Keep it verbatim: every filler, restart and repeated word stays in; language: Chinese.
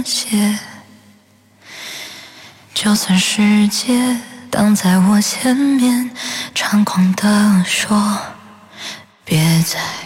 些，就算世界挡在我前面，猖狂地说别再